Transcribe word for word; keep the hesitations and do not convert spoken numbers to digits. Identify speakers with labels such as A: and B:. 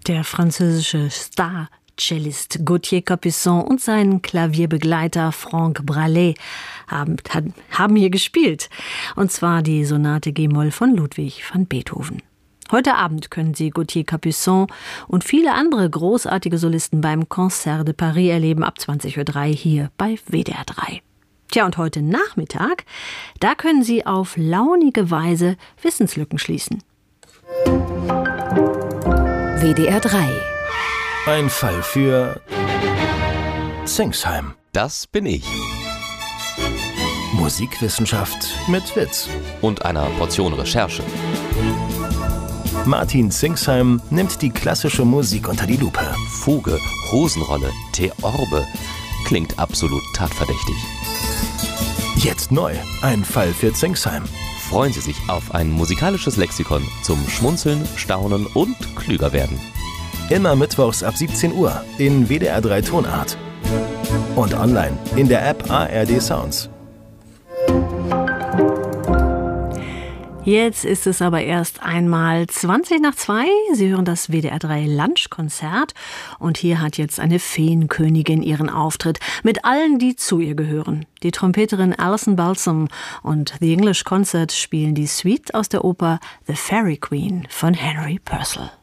A: Der französische Star-Cellist Gauthier Capuçon und sein Klavierbegleiter Franck Bralet haben, haben hier gespielt. Und zwar die Sonate G-Moll von Ludwig van Beethoven. Heute Abend können Sie Gauthier Capuçon und viele andere großartige Solisten beim Concert de Paris erleben ab zwanzig Uhr drei hier bei W D R drei. Tja, und heute Nachmittag, da können Sie auf launige Weise Wissenslücken schließen.
B: W D R drei.
C: Ein Fall für Singsheim.
D: Das bin ich.
C: Musikwissenschaft mit Witz.
D: Und einer Portion Recherche.
C: Martin Singsheim nimmt die klassische Musik unter die Lupe.
D: Fuge, Hosenrolle, Theorbe. Klingt absolut tatverdächtig.
C: Jetzt neu. Ein Fall für Singsheim.
D: Freuen Sie sich auf ein musikalisches Lexikon zum Schmunzeln, Staunen und klüger werden.
C: Immer mittwochs ab siebzehn Uhr in W D R drei Tonart. Und online in der App A R D Sounds.
A: Jetzt ist es aber erst einmal zwanzig nach zwei. Sie hören das W D R drei Lunchkonzert. Und hier hat jetzt eine Feenkönigin ihren Auftritt mit allen, die zu ihr gehören. Die Trompeterin Alison Balsom und The English Concert spielen die Suite aus der Oper The Fairy Queen von Henry Purcell.